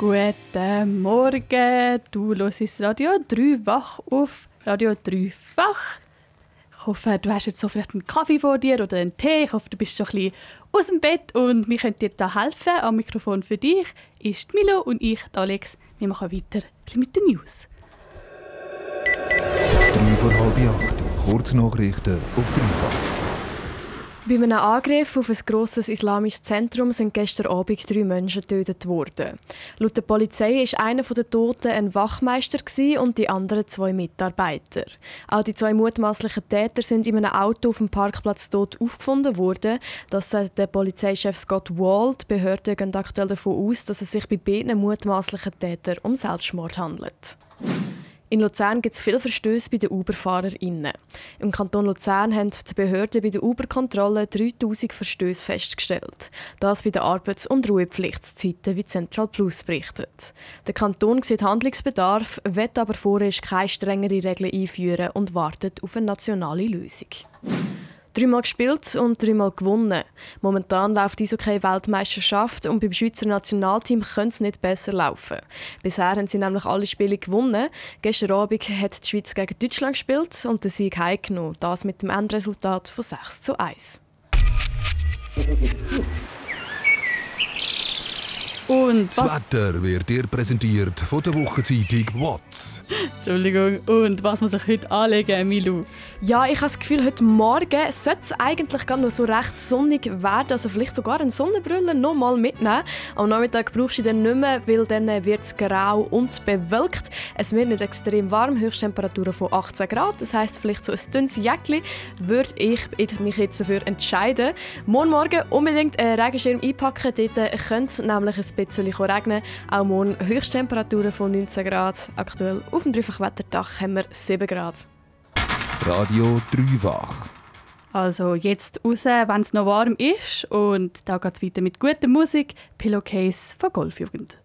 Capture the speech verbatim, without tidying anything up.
Guten Morgen, du hörst Radio drei wach auf Radio dreifach. Ich hoffe, du hast jetzt so vielleicht einen Kaffee vor dir oder einen Tee. Ich hoffe, du bist schon ein bisschen aus dem Bett und wir können dir da helfen. Am Mikrofon für dich ist Milo und ich, Alex. Wir machen weiter mit den News. Drei vor halb acht. Kurznachrichten auf dreifach. Bei einem Angriff auf ein grosses islamisches Zentrum sind gestern Abend drei Menschen getötet worden. Laut der Polizei war einer der Toten ein Wachmeister und die anderen zwei Mitarbeiter. Auch die zwei mutmaßlichen Täter sind in einem Auto auf dem Parkplatz tot aufgefunden worden. Das sagt der Polizeichef Scott Wall. Die Behörden gehen aktuell davon aus, dass es sich bei beiden mutmaßlichen Tätern um Selbstmord handelt. In Luzern gibt es viele Verstöße bei den Uber-FahrerInnen. Im Kanton Luzern haben die Behörden bei der Uber-Kontrolle dreitausend Verstöße festgestellt. Das bei den Arbeits- und Ruhepflichtszeiten, wie Central Plus berichtet. Der Kanton sieht Handlungsbedarf, will aber vorerst keine strengere Regeln einführen und wartet auf eine nationale Lösung. Dreimal gespielt und dreimal gewonnen. Momentan läuft die Eishockey-Weltmeisterschaft und beim Schweizer Nationalteam könnte es nicht besser laufen. Bisher haben sie nämlich alle Spiele gewonnen. Gestern Abend hat die Schweiz gegen Deutschland gespielt und den Sieg heimgenommen. Das mit dem Endresultat von sechs zu eins. Und Das was, Wetter wird dir präsentiert von der Wochenzeitung «Watz». Entschuldigung, und was muss ich heute anlegen, Milou? Ja, ich habe das Gefühl, heute Morgen sollte es eigentlich gar noch so recht sonnig werden. Also vielleicht sogar eine Sonnenbrille noch mal mitnehmen. Am Nachmittag brauchst du den nicht mehr, weil dann wird es grau und bewölkt. Es wird nicht extrem warm, Höchsttemperaturen von achtzehn Grad. Das heisst, vielleicht so ein dünnes Jäckchen würde ich mich jetzt dafür entscheiden. Morgen Morgen unbedingt einen Regenschirm einpacken. Dort könnte es nämlich ein bisschen regnen. Auch morgen Höchsttemperaturen von neunzehn Grad. Aktuell auf dem Dreifach-Wetterdach haben wir sieben Grad. Radio dreifach. Also jetzt raus, wenn es noch warm ist. Und da geht es weiter mit guter Musik. Pillowcase von Golfjugend.